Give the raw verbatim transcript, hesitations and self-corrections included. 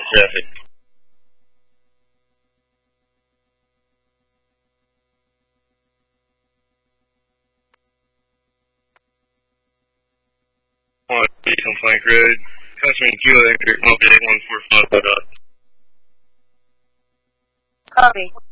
traffic. On Plank Road, customer Kilo Anchor, Mobile eight one four five. Copy.